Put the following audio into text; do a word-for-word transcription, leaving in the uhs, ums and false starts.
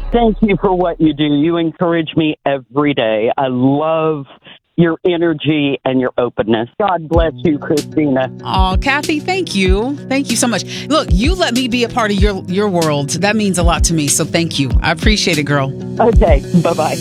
Thank you for what you do. You encourage me every day. I love your energy and your openness. God bless you, Christina. Oh, Kathy, thank you. Thank you so much. Look, you let me be a part of your, your world. That means a lot to me. So thank you. I appreciate it, girl. Okay, bye-bye.